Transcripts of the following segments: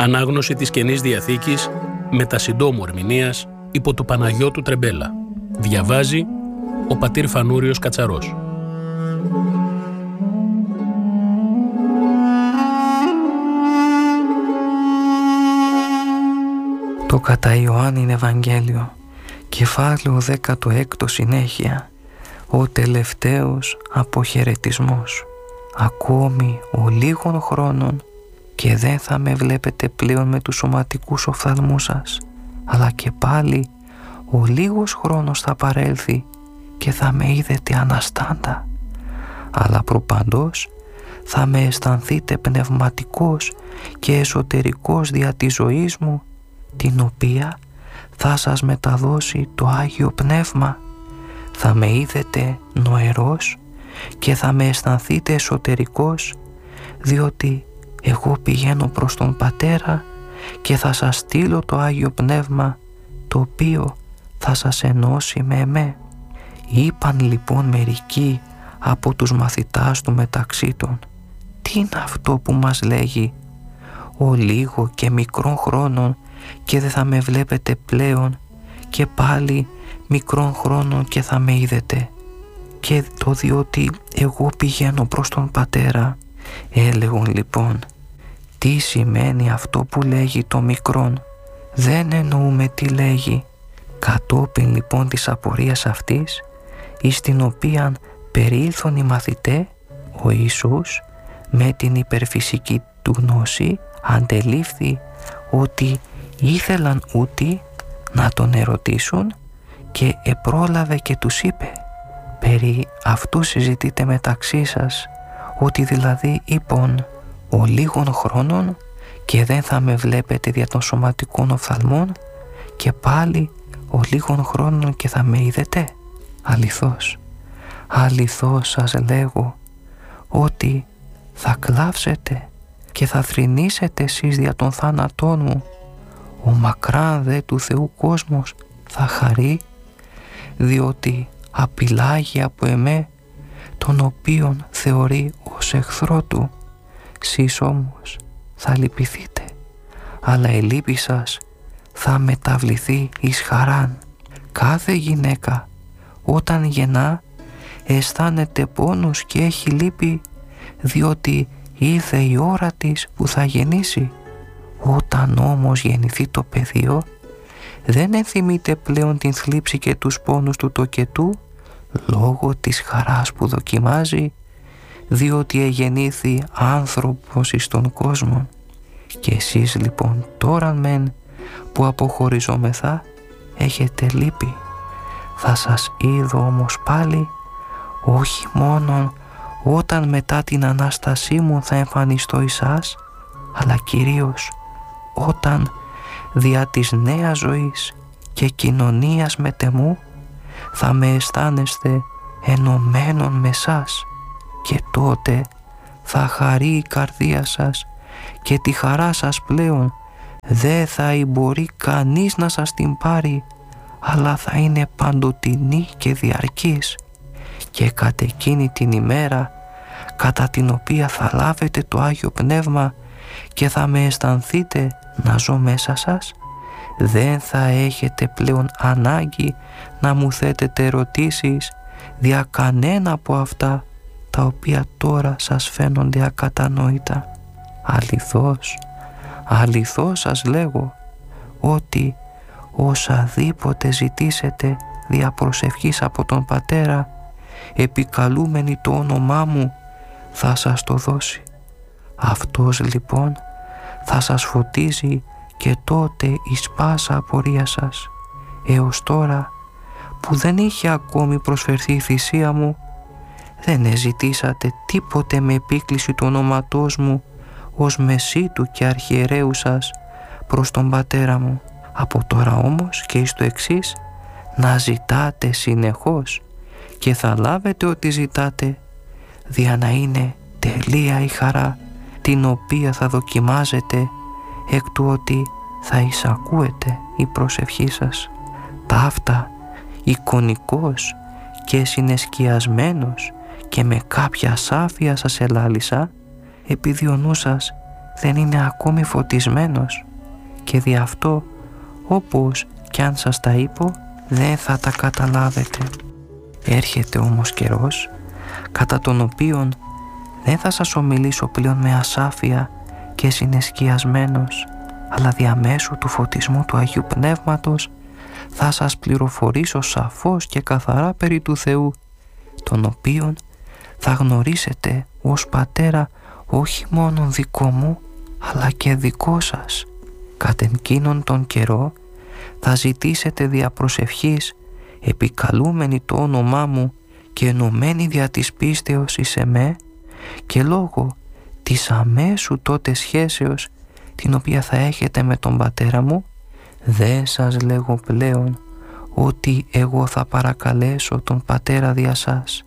Ανάγνωση της Καινής Διαθήκης με τα συντόμου ερμηνείας υπό του Παναγιώτου Τρεμπέλα. Διαβάζει ο πατήρ Φανούριος Κατσαρός. Το κατά Ιωάννην Ευαγγέλιο, κεφάλαιο 16 συνέχεια, ο τελευταίος αποχαιρετισμός. Ακόμη ο λίγων χρόνων και δεν θα με βλέπετε πλέον με τους σωματικούς οφθαλμούς σας, αλλά και πάλι ο λίγος χρόνος θα παρέλθει και θα με είδετε αναστάντα, αλλά προπαντός θα με αισθανθείτε πνευματικός και εσωτερικός δια της ζωής μου, την οποία θα σας μεταδώσει το Άγιο Πνεύμα. Θα με είδετε νοερός και θα με αισθανθείτε εσωτερικός, διότι εγώ πηγαίνω προς τον Πατέρα και θα σας στείλω το Άγιο Πνεύμα, το οποίο θα σας ενώσει με εμέ. Είπαν λοιπόν μερικοί από τους μαθητάς του μεταξύ των, τι είναι αυτό που μας λέγει, ο λίγο και μικρών χρόνων και δεν θα με βλέπετε πλέον και πάλι μικρών χρόνων και θα με είδετε, και το διότι εγώ πηγαίνω προς τον Πατέρα. Έλεγον λοιπόν, τι σημαίνει αυτό που λέγει το μικρόν, δεν εννοούμε τι λέγει. Κατόπιν λοιπόν της απορίας αυτής, εις την οποίαν περιήλθον οι μαθητέ, ο Ιησούς με την υπερφυσική του γνώση αντελήφθη ότι ήθελαν ούτι να τον ερωτήσουν και επρόλαβε και τους είπε, περί αυτού συζητείτε μεταξύ σας, ότι δηλαδή είπων ο λίγων χρόνων και δεν θα με βλέπετε δια των σωματικών οφθαλμών και πάλι ο λίγων χρόνων και θα με είδετε. Αληθώς, αληθώς σας λέγω ότι θα κλάψετε και θα θρηνήσετε εσείς δια των θάνατών μου. Ο μακράν δε του Θεού κόσμος θα χαρεί, διότι απειλάγει από εμέ τον οποίον θεωρεί ως εχθρό του. Σεις όμως θα λυπηθείτε, αλλά η λύπη σας θα μεταβληθεί εις χαράν. Κάθε γυναίκα όταν γεννά αισθάνεται πόνους και έχει λύπη, διότι ήρθε η ώρα της που θα γεννήσει. Όταν όμως γεννηθεί το παιδίο, δεν ενθυμείται πλέον την θλίψη και τους πόνους του τοκετού, λόγω της χαράς που δοκιμάζει, διότι εγεννήθη άνθρωπος εις τον κόσμο. Και εσείς λοιπόν τώρα μεν που αποχωριζόμεθα έχετε λύπη. Θα σας είδω όμως πάλι, όχι μόνον όταν μετά την Ανάστασή μου θα εμφανιστώ εις σας, αλλά κυρίως όταν δια της νέας ζωής και κοινωνίας με τεμού θα με αισθάνεστε ενωμένον με σας, και τότε θα χαρεί η καρδία σας και τη χαρά σας πλέον δεν θα μπορεί κανείς να σας την πάρει, αλλά θα είναι παντοτινή και διαρκής. Και κατ' εκείνη την ημέρα κατά την οποία θα λάβετε το Άγιο Πνεύμα και θα με αισθανθείτε να ζω μέσα σας, δεν θα έχετε πλέον ανάγκη να μου θέτετε ερωτήσεις δια κανένα από αυτά τα οποία τώρα σας φαίνονται ακατανόητα. Αληθώς, αληθώς σας λέγω ότι όσαδήποτε ζητήσετε δια προσευχής από τον Πατέρα, επικαλούμενοι το όνομά μου, θα σας το δώσει. Αυτός λοιπόν θα σας φωτίζει και τότε εις πάσα απορία σας. Έως τώρα που δεν είχε ακόμη προσφερθεί η θυσία μου, δεν ζητήσατε τίποτε με επίκληση του ονόματός μου ως μεσίτου και αρχιερέου σας προς τον Πατέρα μου. Από τώρα όμως και εις το εξής, να ζητάτε συνεχώς και θα λάβετε ό,τι ζητάτε, δια να είναι τελεία η χαρά την οποία θα δοκιμάζετε εκ του ότι θα εισακούετε η προσευχή σας. Ταύτα εικονικός και συνεσκιασμένος και με κάποια σάφια σας ελάλησα, επειδή ο νους σας δεν είναι ακόμη φωτισμένος και δι' αυτό, όπως κι αν σας τα είπω, δεν θα τα καταλάβετε. Έρχεται όμως καιρός κατά τον οποίον δεν θα σας ομιλήσω πλέον με ασάφεια και συνεσκιασμένος, αλλά διαμέσου του φωτισμού του Αγίου Πνεύματος θα σας πληροφορήσω σαφώς και καθαρά περί του Θεού, τον οποίον θα γνωρίσετε ως πατέρα όχι μόνο δικό μου, αλλά και δικό σας. Κατ' εκείνον τον καιρό θα ζητήσετε δια προσευχής, επικαλούμενοι το όνομά μου και ενωμένοι δια της πίστεως εις εμέ, και λόγω της αμέσου τότε σχέσεως την οποία θα έχετε με τον πατέρα μου, δεν σας λέγω πλέον ότι εγώ θα παρακαλέσω τον πατέρα δια σας,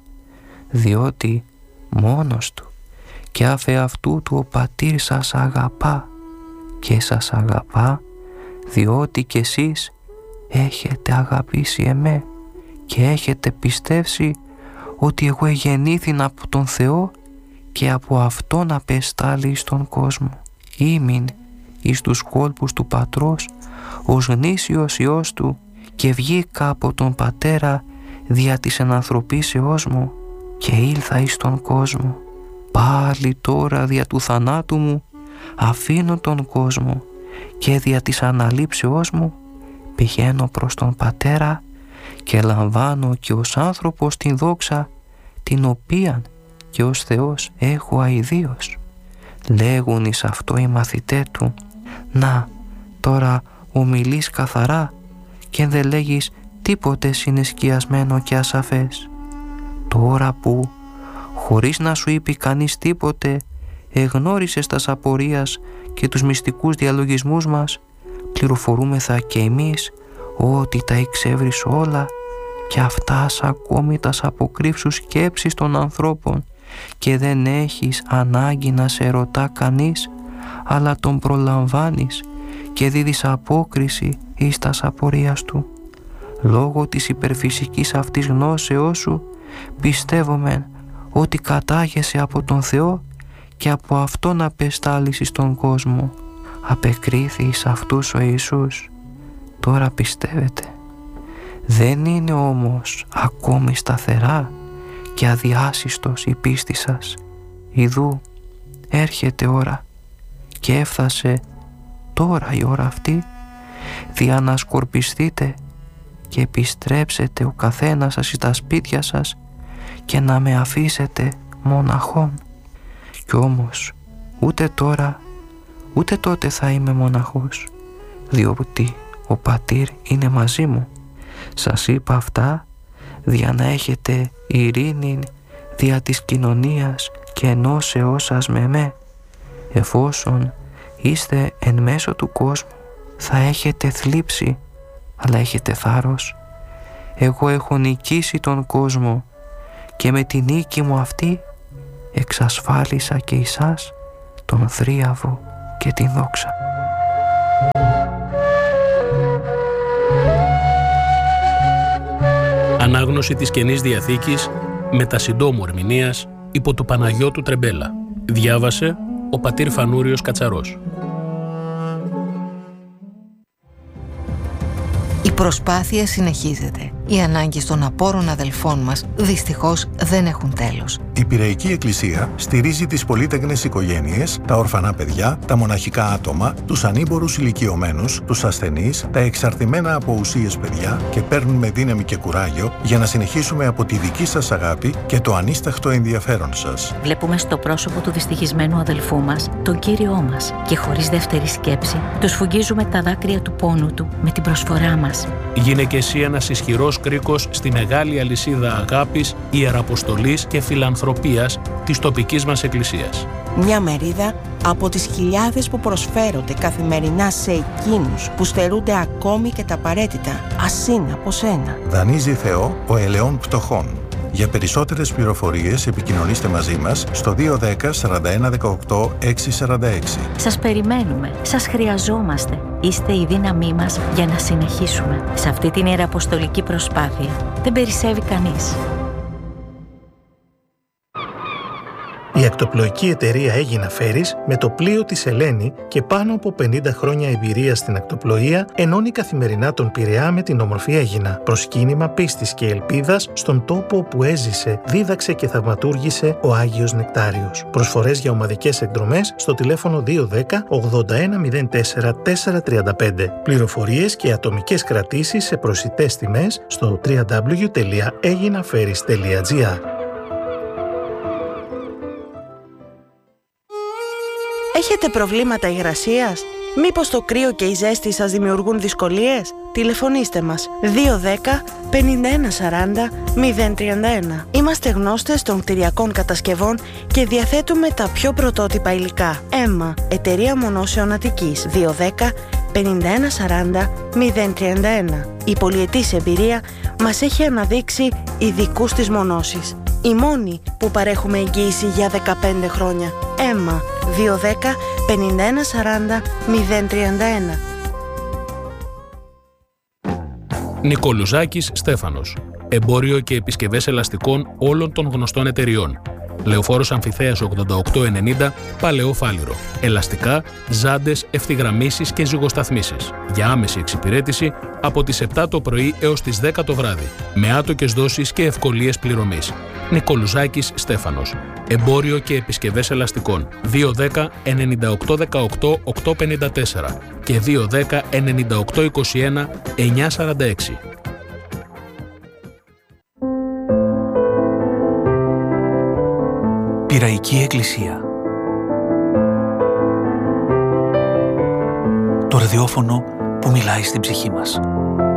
διότι μόνος του και αφ' αυτού του ο πατήρ σας αγαπά, και σας αγαπά διότι κι εσείς έχετε αγαπήσει εμέ και έχετε πιστεύσει ότι εγώ εγεννήθην από τον Θεό και από Αυτόν απεστάλη στον κόσμο. Ήμην εις τους κόλπους του Πατρός ως γνήσιος Υιός Του και βγήκα από τον Πατέρα δια της ενανθρωπίσεώς μου και ήλθα εις τον κόσμο. Πάλι τώρα δια του θανάτου μου αφήνω τον κόσμο και δια της αναλήψεώς μου πηγαίνω προς τον Πατέρα και λαμβάνω και ως άνθρωπος την δόξα την οποίαν και ως Θεός έχω αηδίως. Λέγουν εις αυτό οι μαθητέ Του, να τώρα ομιλείς καθαρά και δεν λέγεις τίποτε συνεσκιασμένο και ασαφές. Τώρα που χωρίς να σου είπε κανείς τίποτε εγνώρισες τας απορίας και τους μυστικούς διαλογισμούς μας, πληροφορούμεθα και εμείς ότι τα εξεύρεις όλα και αυτάς ακόμη τας αποκρύψου σκέψεις των ανθρώπων και δεν έχεις ανάγκη να σε ρωτά κανείς, αλλά τον προλαμβάνεις και δίδεις απόκριση εις τας απορίας του. Λόγω της υπερφυσικής αυτής γνώσεώς σου πιστεύομεν ότι κατάγεσαι από τον Θεό και από Αυτόν απεστάλεις στον κόσμο. Απεκρίθη εις αυτούς ο Ιησούς. Τώρα πιστεύετε. Δεν είναι όμως ακόμη σταθερά και αδιάσυστος η πίστη σας. Ιδού έρχεται ώρα και έφτασε τώρα η ώρα αυτή, δια να σκορπιστείτε και επιστρέψετε ο καθένας σας στα σπίτια σας και να με αφήσετε μοναχόν. Κι όμως ούτε τώρα ούτε τότε θα είμαι μοναχός, διότι ο Πατήρ είναι μαζί μου. Σας είπα αυτά δια να έχετε ειρήνη δια της κοινωνίας και ενώσεώς σας με με. Εφόσον είστε εν μέσω του κόσμου θα έχετε θλίψη, αλλά έχετε θάρρος. Εγώ έχω νικήσει τον κόσμο και με τη νίκη μου αυτή εξασφάλισα και εσάς τον θρίαβο και την δόξα. Ανάγνωση της Καινής Διαθήκης με τα συντόμου ερμηνείας υπό του Παναγιώτου Τρεμπέλα. Διάβασε ο πατήρ Φανούριος Κατσαρός. Η προσπάθεια συνεχίζεται. Οι ανάγκες των απόρων αδελφών μας δυστυχώς δεν έχουν τέλος. Η Πειραϊκή Εκκλησία στηρίζει τις πολύτεκνες οικογένειες, τα ορφανά παιδιά, τα μοναχικά άτομα, τους ανήμπορους ηλικιωμένους, τους ασθενείς, τα εξαρτημένα από ουσίες παιδιά και παίρνουμε δύναμη και κουράγιο για να συνεχίσουμε από τη δική σας αγάπη και το ανίσταχτο ενδιαφέρον σας. Βλέπουμε στο πρόσωπο του δυστυχισμένου αδελφού μας τον Κύριό μας και χωρίς δεύτερη σκέψη του σφουγγίζουμε τα δάκρυα του πόνου του με την προσφορά μας. Γίνε και εσύ ένας ισχυρός κρίκος στη μεγάλη αλυσίδα αγάπης, ιεραποστολής και φιλανθρωπίας της τοπικής μας εκκλησίας. Μια μερίδα από τις χιλιάδες που προσφέρονται καθημερινά σε εκείνους που στερούνται ακόμη και τα απαραίτητα, ασύν από σένα. Δανείζει Θεό ο ελαιών πτωχών. Για περισσότερες πληροφορίες επικοινωνήστε μαζί μας στο 210 41 18 646. Σας περιμένουμε, σας χρειαζόμαστε. Είστε η δύναμή μας για να συνεχίσουμε. Σε αυτή την ιεραποστολική προσπάθεια δεν περισσεύει κανείς. Η ακτοπλοϊκή εταιρεία Αίγινα Φέρις, με το πλοίο της Ελένη και πάνω από 50 χρόνια εμπειρία στην ακτοπλοεία, ενώνει καθημερινά τον Πειραιά με την όμορφη Αίγινα. Προσκύνημα πίστης και ελπίδας στον τόπο όπου έζησε, δίδαξε και θαυματούργησε ο Άγιος Νεκτάριος. Προσφορές για ομαδικές εκδρομές στο τηλέφωνο 210 81 04 435. Πληροφορίες και ατομικές κρατήσεις σε προσιτές τιμές στο www.aeginaferis.gr. Έχετε προβλήματα υγρασίας? Μήπως το κρύο και η ζέστη σας δημιουργούν δυσκολίες? Τηλεφωνήστε μας 210 51 40 031. Είμαστε γνώστες των κτηριακών κατασκευών και διαθέτουμε τα πιο πρωτότυπα υλικά. ΕΜΜΑ, εταιρεία μονώσεων Αττικής, 210 51 40 031. Η πολυετής εμπειρία μας έχει αναδείξει ειδικούς στις μονώσεις. Οι μόνοι που παρέχουμε εγγύηση για 15 χρόνια. ΕΜΜΑ, 210 51 40 031. Νικολουζάκης Στέφανος. Εμπόριο και επισκευές ελαστικών όλων των γνωστών εταιριών. Λεωφόρος Αμφιθέας 8890, Παλαιό Φάληρο. Ελαστικά, ζάντες, ευθυγραμμίσεις και ζυγοσταθμίσεις. Για άμεση εξυπηρέτηση από τις 7 το πρωί έως τις 10 το βράδυ. Με άτοκες δόσεις και ευκολίες πληρωμής. Νικολουζάκης Στέφανος. Εμπόριο και επισκευές ελαστικών. 210 98 18 854 και 210 98 21 946. Πειραϊκή Εκκλησία. Το ραδιόφωνο που μιλάει στην ψυχή μας.